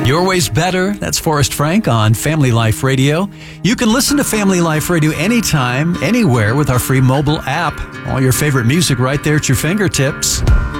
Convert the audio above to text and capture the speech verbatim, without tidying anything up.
Your Way's Better. That's Forrest Frank on Family Life Radio. You can listen to Family Life Radio anytime, anywhere with our free mobile app. All your favorite music right there at your fingertips.